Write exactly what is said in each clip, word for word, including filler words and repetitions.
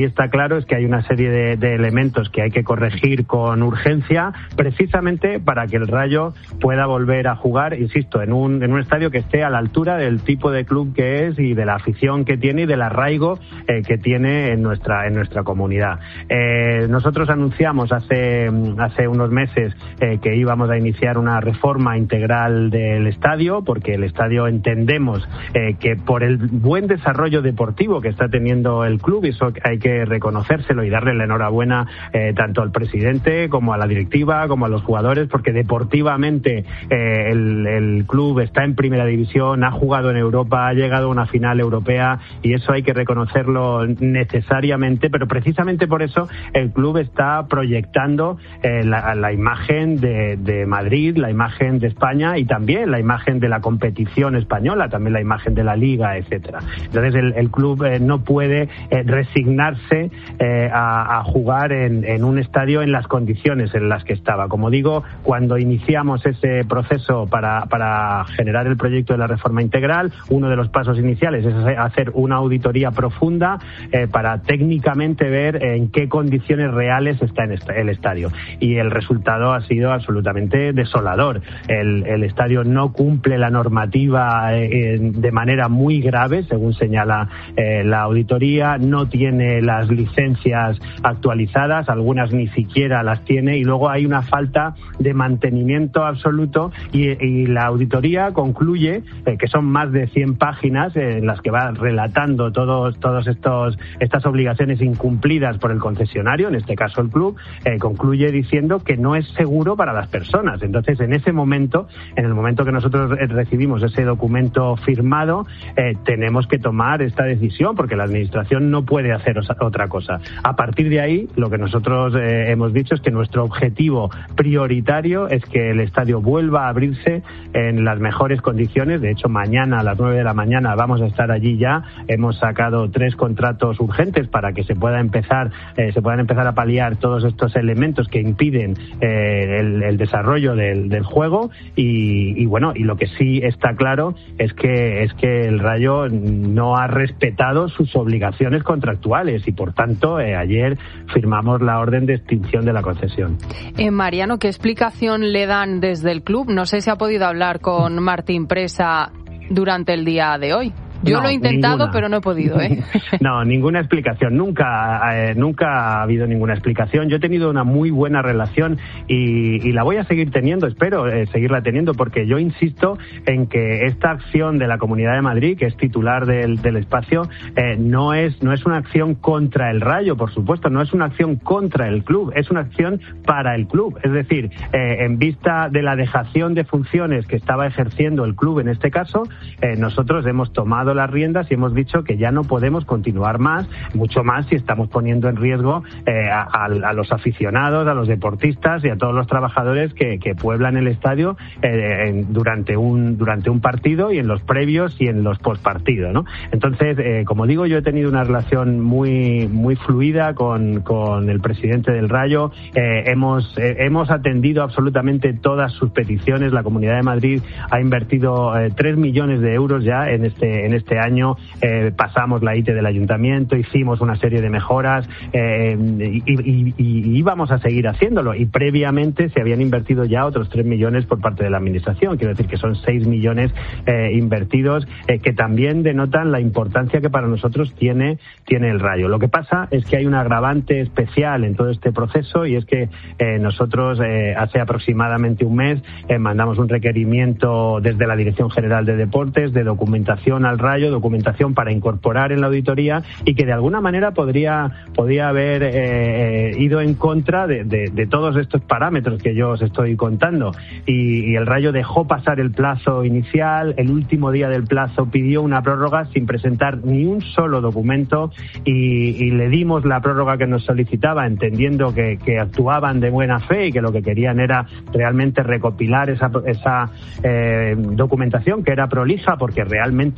Y está claro es que hay una serie de, de elementos que hay que corregir con urgencia, precisamente para que el Rayo pueda volver a jugar, insisto, en un, en un estadio que esté a la altura del tipo de club que es y de la afición que tiene y del arraigo eh, que tiene en nuestra en nuestra comunidad. Eh, nosotros anunciamos hace, hace unos meses eh, que íbamos a iniciar una reforma integral del estadio, porque el estadio entendemos eh, que por el buen desarrollo deportivo que está teniendo el club, y eso hay que reconocérselo y darle la enhorabuena eh, tanto al presidente como a la directiva como a los jugadores, porque deportivamente eh, el, el club está en primera división, ha jugado en Europa, ha llegado a una final europea y eso hay que reconocerlo necesariamente, pero precisamente por eso el club está proyectando eh, la, la imagen de, de Madrid, la imagen de España y también la imagen de la competición española, también la imagen de la Liga, etcétera. Entonces el, el club eh, no puede eh, resignarse Eh, a, a jugar en, en un estadio en las condiciones en las que estaba. Como digo, cuando iniciamos ese proceso para, para generar el proyecto de la reforma integral, uno de los pasos iniciales es hacer una auditoría profunda eh, para técnicamente ver en qué condiciones reales está en el estadio. Y el resultado ha sido absolutamente desolador. El, el estadio no cumple la normativa eh, de manera muy grave, según señala eh, la auditoría, no tiene la las licencias actualizadas, algunas ni siquiera las tiene, y luego hay una falta de mantenimiento absoluto y, y la auditoría concluye eh, que son más de cien páginas eh, en las que va relatando todos todos estos estas obligaciones incumplidas por el concesionario, en este caso el club, eh, concluye diciendo que no es seguro para las personas. Entonces, en ese momento, en el momento que nosotros recibimos ese documento firmado, eh, tenemos que tomar esta decisión, porque la administración no puede hacer otra cosa. A partir de ahí, lo que nosotros eh, hemos dicho es que nuestro objetivo prioritario es que el estadio vuelva a abrirse en las mejores condiciones. De hecho, mañana a las nueve de la mañana vamos a estar allí ya. Hemos sacado tres contratos urgentes para que se pueda empezar, eh, se puedan empezar a paliar todos estos elementos que impiden eh, el, el desarrollo del, del juego. Y, y bueno, y lo que sí está claro es que es que el Rayo no ha respetado sus obligaciones contractuales y por tanto eh, ayer firmamos la orden de extinción de la concesión. Eh, Mariano, ¿qué explicación le dan desde el club? No sé si ha podido hablar con Martín Presa durante el día de hoy. Yo no, lo he intentado, ninguna. Pero no he podido, ¿eh? No, ninguna explicación. Nunca eh, nunca ha habido ninguna explicación. Yo he tenido una muy buena relación y, y la voy a seguir teniendo, espero eh, seguirla teniendo, porque yo insisto en que esta acción de la Comunidad de Madrid, que es titular del, del espacio, eh, no es no es una acción contra el Rayo, por supuesto, no es una acción contra el club, es una acción para el club. Es decir, eh, en vista de la dejación de funciones que estaba ejerciendo el club en este caso, eh, nosotros hemos tomado las riendas y hemos dicho que ya no podemos continuar más, mucho más si estamos poniendo en riesgo eh, a, a los aficionados, a los deportistas y a todos los trabajadores que, que pueblan el estadio eh, en, durante un durante un partido y en los previos y en los postpartidos, ¿no? Entonces, eh, como digo, yo he tenido una relación muy muy fluida con, con el presidente del Rayo. Eh, hemos eh, hemos atendido absolutamente todas sus peticiones. La Comunidad de Madrid ha invertido eh, tres millones de euros ya en este en este año. Eh, pasamos la I T E del ayuntamiento, hicimos una serie de mejoras eh, y, y, y íbamos a seguir haciéndolo, y previamente se habían invertido ya otros tres millones por parte de la administración. Quiero decir que son seis millones eh, invertidos eh, que también denotan la importancia que para nosotros tiene tiene el Rayo. Lo que pasa es que hay un agravante especial en todo este proceso, y es que eh, nosotros eh, hace aproximadamente un mes eh, mandamos un requerimiento desde la Dirección General de Deportes de documentación al Rayo, documentación para incorporar en la auditoría, y que de alguna manera podría podría haber eh, ido en contra de, de, de todos estos parámetros que yo os estoy contando, y, y el Rayo dejó pasar el plazo inicial. El último día del plazo pidió una prórroga sin presentar ni un solo documento, y, y le dimos la prórroga que nos solicitaba, entendiendo que, que actuaban de buena fe y que lo que querían era realmente recopilar esa, esa eh, documentación que era prolija, porque realmente el Rayo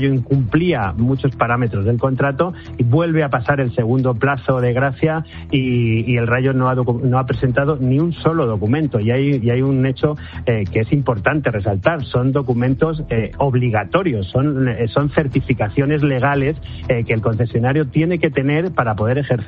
Rayo incumplía muchos parámetros del contrato y vuelve a pasar el segundo plazo de gracia y, y el Rayo no ha, docu- no ha presentado ni un solo documento. Y hay, y hay un hecho eh, que es importante resaltar, son documentos eh, obligatorios, son, eh, son certificaciones legales eh, que el concesionario tiene que tener para poder ejercer